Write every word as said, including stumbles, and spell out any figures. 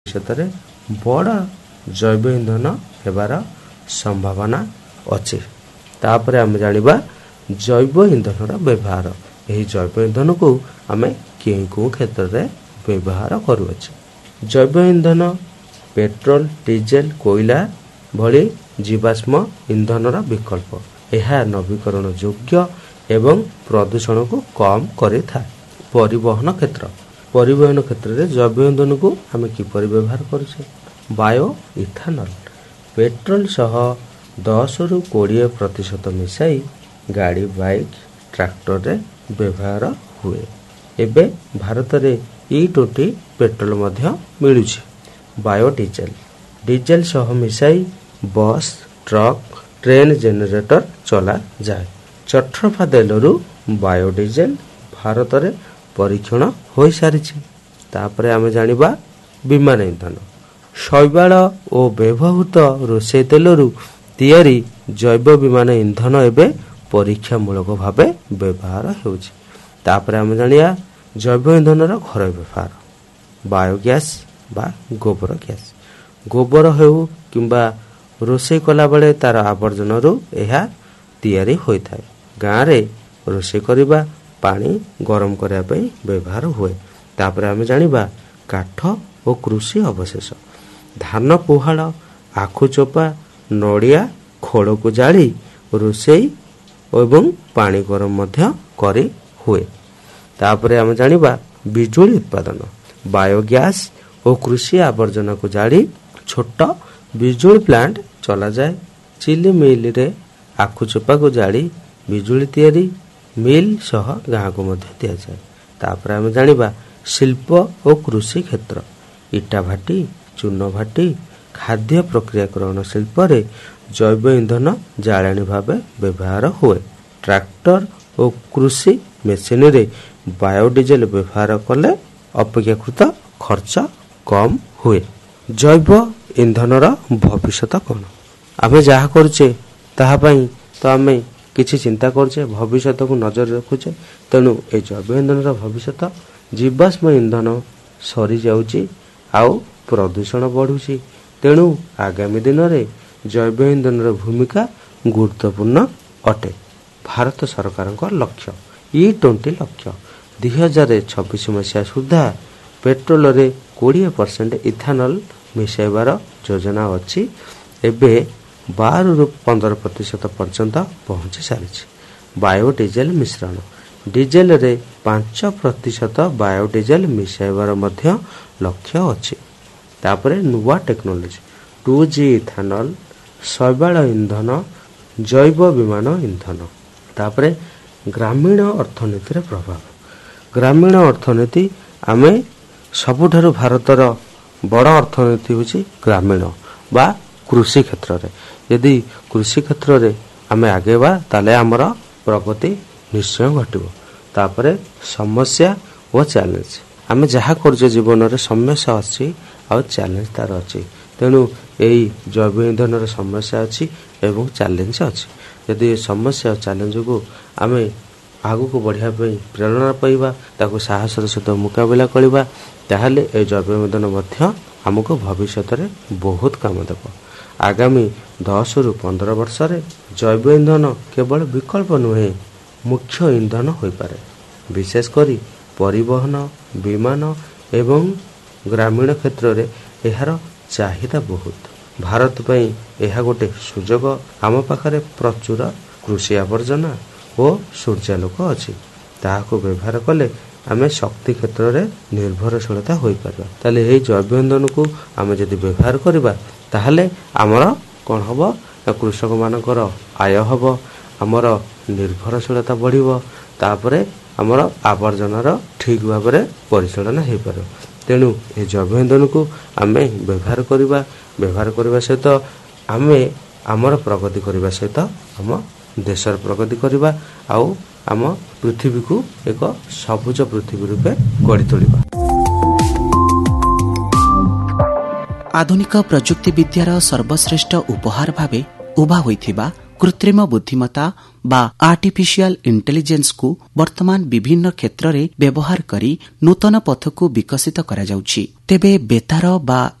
ଭବିଷ୍ୟତରେ ବଡ଼ ଜୈବ ଇନ୍ଧନ ହେବାର ସମ୍ଭାବନା ଅଛି। ତାପରେ ଆମେ ଜାଣିବା ଜୈବ ଇନ୍ଧନର ବ୍ୟବହାର। ଏହି ଜୈବ ଇନ୍ଧନକୁ ଆମେ କେଉଁ କେଉଁ କ୍ଷେତ୍ରରେ ବ୍ୟବହାର କରୁଅଛୁ। ଜୈବ ଇନ୍ଧନ ପେଟ୍ରୋଲ, ଡିଜେଲ, କୋଇଲା ଭଳି ଜୀବାଶ୍ମ ଇନ୍ଧନର ବିକଳ୍ପ। ଏହା ନବୀକରଣ ଯୋଗ୍ୟ ଏବଂ ପ୍ରଦୂଷଣକୁ କମ୍ କରିଥାଏ। ପରିବହନ କ୍ଷେତ୍ର ପରିବହନ କ୍ଷେତ୍ରରେ ଜୈବ ଇନ୍ଧନକୁ ଆମେ କିପରି ବ୍ୟବହାର କରୁଛେ? ବାୟୋ ଇଥାନଲ ପେଟ୍ରୋଲ ସହ ଦଶରୁ କୋଡ଼ିଏ ପ୍ରତିଶତ ମିଶାଇ ଗାଡ଼ି, ବାଇକ୍, ଟ୍ରାକ୍ଟରରେ ବ୍ୟବହାର ହୁଏ। ଏବେ ଭାରତରେ ଇ ଟ୍ୱେଣ୍ଟି ପେଟ୍ରୋଲ ମଧ୍ୟ ମିଳୁଛି। ବାୟୋଡିଜେଲ ଡିଜେଲ ସହ ମିଶାଇ bus, truck, train, generator ଚଲାଯାଏ। ଚଟ୍ରଫା ତେଲରୁ biodiesel ଭାରତରେ ପରୀକ୍ଷଣ ହୋଇସାରିଛି। ତାପରେ ଆମେ ଜାଣିବା ବିମାନ ଇନ୍ଧନ। ଶୈବାଳ ଓ ବ୍ୟବହୃତ ରୋଷେଇ ତେଲରୁ ତିଆରି ଜୈବ ବିମାନ ଇନ୍ଧନ ଏବେ ପରୀକ୍ଷାମୂଳକ ଭାବେ ବ୍ୟବହାର ହେଉଛି। ତାପରେ ଆମେ ଜାଣିବା ଜୈବ ଇନ୍ଧନର ଘରୋଇ ବ୍ୟବହାର। ବାୟୋଗ୍ୟାସ୍ ବା ଗୋବର ଗ୍ୟାସ୍। ଗୋବର ହେଉ କିମ୍ବା ରୋଷେଇ କଲାବେଳେ ତାର ଆବର୍ଜନାରୁ ଏହା ତିଆରି ହୋଇଥାଏ। ଗାଁରେ ରୋଷେଇ କରିବା, ପାଣି ଗରମ କରିବା ପାଇଁ ବ୍ୟବହାର ହୁଏ। ତାପରେ ଆମେ ଜାଣିବା କାଠ ଓ କୃଷି ଅବଶେଷ। ଧାନ ପୁହାଳ, ଆଖୁ ଚୋପା, ନଡ଼ିଆ ଖୋଳକୁ ଜାଳି ରୋଷେଇ ଏବଂ ପାଣି ଗରମ ମଧ୍ୟ କରି ହୁଏ। ତାପରେ ଆମେ ଜାଣିବା ବିଜୁଳି ଉତ୍ପାଦନ। ବାୟୋଗ୍ୟାସ୍ ଓ କୃଷି ଆବର୍ଜନାକୁ ଜାଳି ଛୋଟ ବିଜୁଳି ପ୍ଲାଣ୍ଟ ଚଲାଯାଏ। ଚିଲି ମିଲରେ ଆଖୁ ଚୋପାକୁ ଜାଳି ବିଜୁଳି ତିଆରି ମିଲ୍ ସହ ଗାଁକୁ ମଧ୍ୟ ଦିଆଯାଏ। ତାପରେ ଆମେ ଜାଣିବା ଶିଳ୍ପ ଓ କୃଷି କ୍ଷେତ୍ର। ଇଟା ଭାଟି, ଚୂନ ଭାଟି, ଖାଦ୍ୟ ପ୍ରକ୍ରିୟାକରଣ ଶିଳ୍ପରେ ଜୈବ ଇନ୍ଧନ ଜାଳେଣୀ ଭାବେ ବ୍ୟବହାର ହୁଏ। ଟ୍ରାକ୍ଟର ଓ କୃଷି ମେସିନରେ ବାୟୋଡିଜେଲ ବ୍ୟବହାର କଲେ ଅପେକ୍ଷାକୃତ ଖର୍ଚ୍ଚ କମ୍ ହୁଏ। ଜୈବ ଇନ୍ଧନର ଭବିଷ୍ୟତ କ'ଣ? ଆମେ ଯାହା କରୁଛେ ତାହା ପାଇଁ ତ ଆମେ କିଛି ଚିନ୍ତା କରୁଛେ, ଭବିଷ୍ୟତକୁ ନଜର ରଖୁଛେ। ତେଣୁ ଏ ଜୈବ ଇନ୍ଧନର ଭବିଷ୍ୟତ ଜୀବାଶ୍ମ ଇନ୍ଧନ ସରିଯାଉଛି ଆଉ ପ୍ରଦୂଷଣ ବଢ଼ୁଛି। ତେଣୁ ଆଗାମୀ ଦିନରେ ଜୈବ ଇନ୍ଧନର ଭୂମିକା ଗୁରୁତ୍ୱପୂର୍ଣ୍ଣ ଅଟେ। ଭାରତ ସରକାରଙ୍କ ଲକ୍ଷ୍ୟ ଇ ଟ୍ୱେଣ୍ଟି ଲକ୍ଷ୍ୟ ଦୁଇ ହଜାର ଛବିଶ ମସିହା ସୁଦ୍ଧା ପେଟ୍ରୋଲରେ କୋଡ଼ିଏ ପରସେଣ୍ଟ ଇଥାନଲ ମିଶାଇବାର ଯୋଜନା ଅଛି। ଏବେ ବାରରୁ ପନ୍ଦର ପ୍ରତିଶତ ପର୍ଯ୍ୟନ୍ତ ପହଞ୍ଚି ସାରିଛି। ବାୟୋଡିଜେଲ ମିଶ୍ରଣ ଡିଜେଲରେ ପାଞ୍ଚ ପ୍ରତିଶତ ବାୟୋଡିଜେଲ ମିଶାଇବାର ମଧ୍ୟ ଲକ୍ଷ୍ୟ ଅଛି। ତାପରେ ନୂଆ ଟେକ୍ନୋଲୋଜି ଟୁ ଜି ଇଥାନଲ, ଶୈବାଳ ଇନ୍ଧନ, ଜୈବ ବିମାନ ଇନ୍ଧନ। ତାପରେ ଗ୍ରାମୀଣ ଅର୍ଥନୀତିର ପ୍ରଭାବ। ଗ୍ରାମୀଣ ଅର୍ଥନୀତି ଆମେ ସବୁଠାରୁ ଭାରତର ବଡ଼ ଅର୍ଥନୀତି ହେଉଛି ଗ୍ରାମୀଣ ବା କୃଷି କ୍ଷେତ୍ରରେ। ଯଦି କୃଷି କ୍ଷେତ୍ରରେ ଆମେ ଆଗେଇବା ତାହେଲେ ଆମର ପ୍ରଗତି ନିଶ୍ଚୟ ଘଟିବ। ତାପରେ ସମସ୍ୟା ଓ ଚ୍ୟାଲେଞ୍ଜ। ଆମେ ଯାହା କରୁଛେ ଜୀବନରେ ସମସ୍ୟା ଅଛି ଆଉ ଚ୍ୟାଲେଞ୍ଜ ତାର ଅଛି। ତେଣୁ ଏହି ଜୈବ ଇନ୍ଧନର ସମସ୍ୟା ଅଛି ଏବଂ ଚ୍ୟାଲେଞ୍ଜ ଅଛି। ଯଦି ଏ ସମସ୍ୟା ଓ ଚ୍ୟାଲେଞ୍ଜକୁ ଆମେ ଆଗକୁ ବଢ଼ିବା ପାଇଁ ପ୍ରେରଣା ପାଇବା, ତାକୁ ସାହସର ସହିତ ମୁକାବିଲା କରିବା, ତାହେଲେ ଏ ଜୈବ ଇନ୍ଧନ ମଧ୍ୟ ଆମକୁ ଭବିଷ୍ୟତରେ ବହୁତ କାମ ଦେବ। ଆଗାମୀ ଦଶରୁ ପନ୍ଦର ବର୍ଷରେ ଜୈବ ଇନ୍ଧନ କେବଳ ବିକଳ୍ପ ନୁହେଁ, ମୁଖ୍ୟ ଇନ୍ଧନ ହୋଇପାରେ। ବିଶେଷ କରି ପରିବହନ, ବିମାନ ଏବଂ ଗ୍ରାମୀଣ କ୍ଷେତ୍ରରେ ଏହାର ଚାହିଦା ବହୁତ। ଭାରତ ପାଇଁ ଏହା ଗୋଟେ ସୁଯୋଗ। ଆମ ପାଖରେ ପ୍ରଚୁର କୃଷି ଆବର୍ଜନା ଓ ସୂର୍ଯ୍ୟାଲୋକ ଅଛି। ତାହାକୁ ବ୍ୟବହାର କଲେ ଆମେ ଶକ୍ତି କ୍ଷେତ୍ରରେ ନିର୍ଭରଶୀଳତା ହୋଇପାରିବା। ତାହେଲେ ଏହି ଜୈବ ଇନ୍ଧନକୁ ଆମେ ଯଦି ବ୍ୟବହାର କରିବା ତାହେଲେ ଆମର କ'ଣ ହେବ ନା କୃଷକମାନଙ୍କର ଆୟ ହେବ, ଆମର ନିର୍ଭରଶୀଳତା ବଢ଼ିବ। ତାପରେ ଆମର ଆବର୍ଜନାର ଠିକ୍ ଭାବରେ ପରିଚାଳନା ହୋଇପାରିବ। ତେଣୁ ଏ ଜୈବ ଇନ୍ଧନକୁ ଆମେ ବ୍ୟବହାର କରିବା। ବ୍ୟବହାର କରିବା ସହିତ ଆମେ ଆମର ପ୍ରଗତି କରିବା ସହିତ ଆମ ଦେଶର ପ୍ରଗତି କରିବା ଆଉ ଆମ ପୃଥିବୀକୁ ଏକ ସବୁଜ ପୃଥିବୀ ରୂପେ ଗଢ଼ି ତୋଳିବା। ଆଧୁନିକ ପ୍ରଯୁକ୍ତି ବିଦ୍ୟାର ସର୍ବଶ୍ରେଷ୍ଠ ଉପହାର ଭାବେ ଉଭା ହୋଇଥିବା कृत्रिम बुद्धिमत्ता बा आर्टिफिशियल इंटेलिजेंस को वर्तमान विभिन्न क्षेत्र में व्यवहार करी नूतन पथ को विकसित करा जाउछि। तेबे बेतार बा